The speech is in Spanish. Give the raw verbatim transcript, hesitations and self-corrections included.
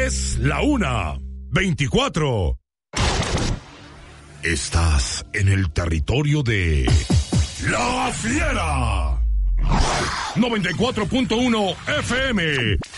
Es la una veinticuatro. Estás en el territorio de La Fiera. noventa y cuatro punto uno F M.